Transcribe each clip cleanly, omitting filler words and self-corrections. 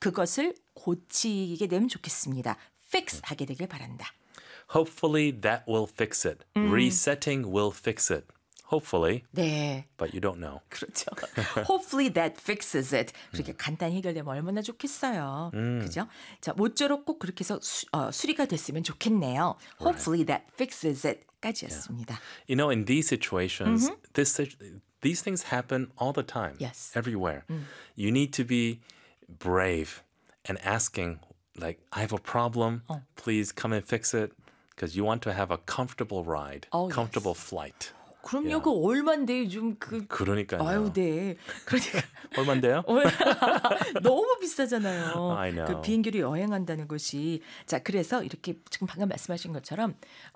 그것을 고치게 되면 좋겠습니다. fix 하게 되길 바란다. Hopefully that will fix it. Resetting will fix it. Hopefully. 네. But you don't know. 그렇죠. Hopefully that fixes it. 그렇게 간단히 해결되면 얼마나 좋겠어요. 그죠? 자, 모쪼록 꼭 그렇게 해서 수리가 됐으면 좋겠네요. Hopefully that fixes it. 까지였습니다. You know, in these situations, these things happen all the time. Yes. Everywhere. You need to be brave and asking, like, I have a problem. Please come and fix it. Because you want to have a comfortable ride, comfortable flight. 그럼요. 그 얼만데 좀 그러니까요. 아유, 네. 그러니까 얼만데요? 너무 비싸잖아요. I know. 그 비행기로 여행한다는 것이. 자, 그래서 이렇게 지금 방금 말씀하신 것처럼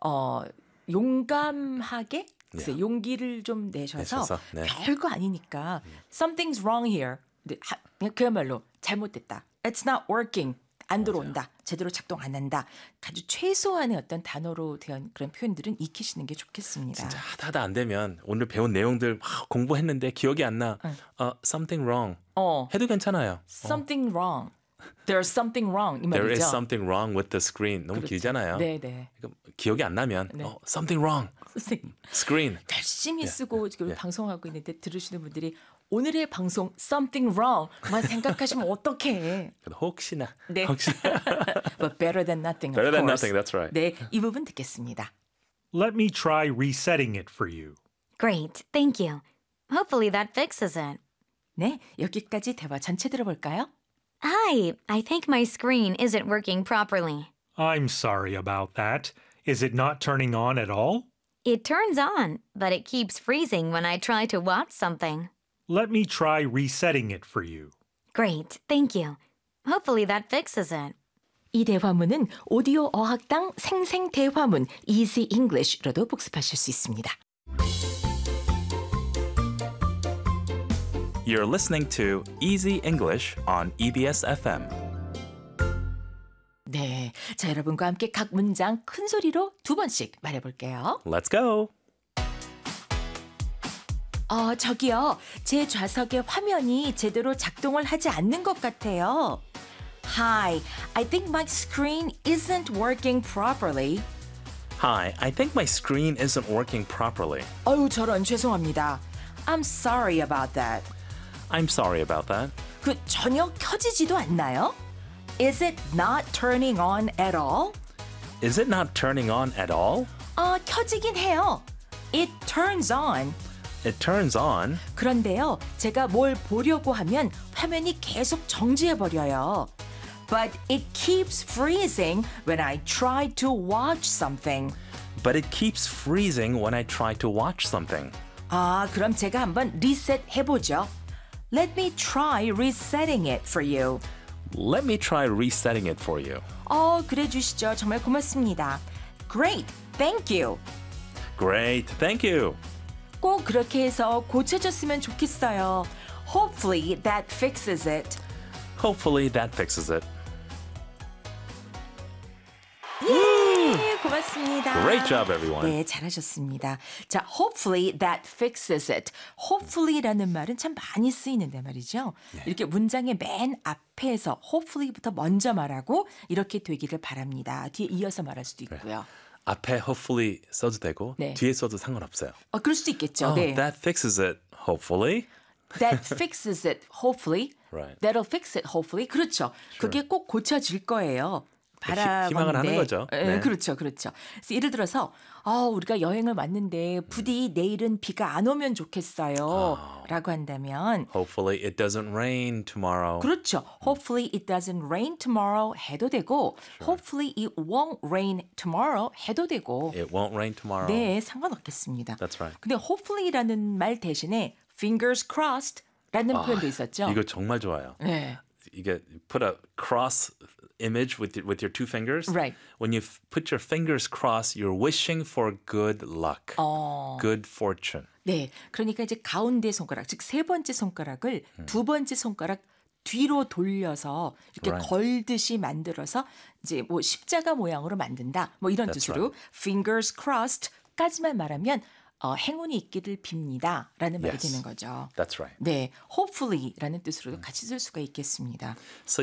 용감하게 용기를 좀 내셔서 네. 별거 아니니까 something's wrong here. 그야말로 잘못됐다. It's not working. 안 들어온다. 제대로 작동 안 한다. 아주 최소한의 어떤 단어로 된 그런 표현들은 익히시는 게 좋겠습니다. 진짜 하다 안 되면 오늘 배운 내용들 막 공부했는데 기억이 안 나. Something wrong. 해도 괜찮아요. Something wrong. There's something wrong. 이 말이죠. There is something wrong with the screen. 너무 길잖아요. 네네. 기억이 안 나면 something wrong. Screen. 열심히 쓰고 지금 방송하고 있는데 들으시는 분들이 오늘의 방송 something wrong만 생각하시면 어떡해. 혹시나. 네. 혹시나. But better than nothing, of Better than course. nothing, that's right. 네, 이 부분 듣겠습니다. Let me try resetting it for you. Great, thank you. Hopefully that fixes it. 네, 여기까지 대화 전체 들어볼까요? Hi, I think my screen isn't working properly. I'm sorry about that. Is it not turning on at all? It turns on, but it keeps freezing when I try to watch something. Let me try resetting it for you. Great, thank you. Hopefully that fixes it. 이 대화문은 오디오 어학당 생생 대화문 Easy English로도 복습하실 수 있습니다. You're listening to Easy English on EBS FM. 네, 자 여러분과 함께 각 문장 큰 소리로 두 번씩 말해볼게요. Let's go. 저기요. 제 좌석의 화면이 제대로 작동을 하지 않는 것 같아요. Hi, I think my screen isn't working properly. Hi, I think my screen isn't working properly. 어유 저런 죄송합니다. I'm sorry about that. I'm sorry about that. 전혀 켜지지도 않나요? Is it not turning on at all? Is it not turning on at all? 켜지긴 해요. It turns on. It turns on. 그런데요, 제가 뭘 보려고 하면 화면이 계속 정지해버려요. But it keeps freezing when I try to watch something. But it keeps freezing when I try to watch something. 그럼 제가 한번 리셋 해보죠. Let me try resetting it for you. Let me try resetting it for you. 그래 주시죠. 정말 고맙습니다. Great, thank you. Great, thank you. 꼭 그렇게 해서 고쳐졌으면 좋겠어요. Hopefully that fixes it. Hopefully that fixes it. 예, 고맙습니다. Great job, everyone. 네, 잘하셨습니다. 자, hopefully that fixes it. hopefully라는 말은 참 많이 쓰이는데 말이죠. 이렇게 문장의 맨 앞에서 hopefully부터 먼저 말하고 이렇게 되기를 바랍니다. 뒤에 이어서 말할 수도 있고요. 앞에 hopefully 써도 되고 네. 뒤에 써도 상관없어요. 그럴 수도 있겠죠. 네. That fixes it, hopefully. That fixes it, hopefully. Right. That'll fix it, hopefully. 그렇죠. 그게 꼭 고쳐질 거예요. 희망을 하는 거죠. 네. 그렇죠, 그렇죠. 그래서 예를 들어서 우리가 여행을 왔는데 부디 내일은 비가 안 오면 좋겠어요.라고 한다면 Hopefully it doesn't rain tomorrow. 그렇죠. Hopefully it doesn't rain tomorrow 해도 되고 Hopefully it won't rain tomorrow 해도 되고 It won't rain tomorrow. 네, 상관없겠습니다. That's right. 근데 hopefully라는 말 대신에 fingers crossed라는 표현도 있었죠. 이거 정말 좋아요. 네. 이게 put a cross image with your two fingers. Right. When you put your fingers crossed, you're wishing for good luck, good fortune. 네, 그러니까 이제 가운데 손가락, 즉 세 번째 손가락을 두 번째 손가락 뒤로 돌려서 이렇게 Right. 걸듯이 만들어서 이제 뭐 십자가 모양으로 만든다. 뭐 이런 That's 뜻으로 fingers crossed까지만 말하면 행운이 있기를 빕니다라는 말이 Yes. 되는 거죠. That's right. 네, hopefully라는 뜻으로도 같이 쓸 수가 있겠습니다. So